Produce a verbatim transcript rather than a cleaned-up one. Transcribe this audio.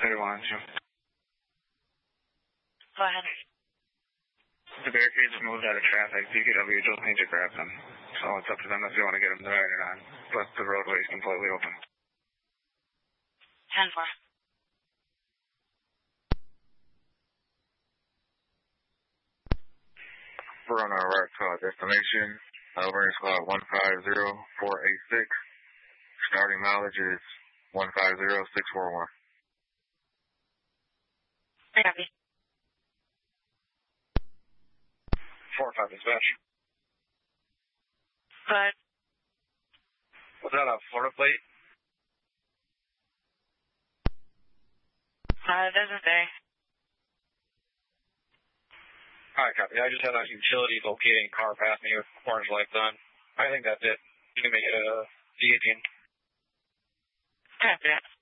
thirty-one, Jim. Go ahead. The barricades are moved out of traffic. D P W just need to grab them. So it's up to them if they want to get them there or not. But the roadway is completely open. ten four. We're on our right call destination. Over squad one five zero four eight six. Starting mileage is one five zero six four one. I copy. four five dispatch. Go ahead. Was that a Florida plate? Uh, it doesn't say. Alright, copy. I just had a utility locating car past me with orange lights on. I think that's it. You can make it a D eighteen. Copy that.